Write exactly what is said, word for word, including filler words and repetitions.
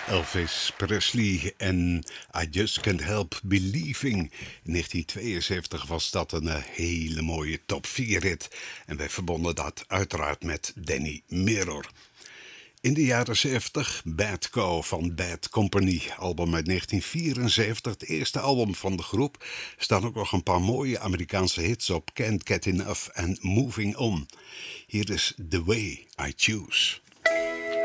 Elvis Presley en I Just Can't Help Believing. In negentien tweeënzeventig was dat een uh, hele mooie top vier hit. En wij verbonden dat uiteraard met Danny Mirror. In de jaren zeventig Bad Co van Bad Company, album uit negentien vierenzeventig, het eerste album van de groep. Staan ook nog een paar mooie Amerikaanse hits op, Can't Get Enough en Moving On. Hier is The Way I Choose.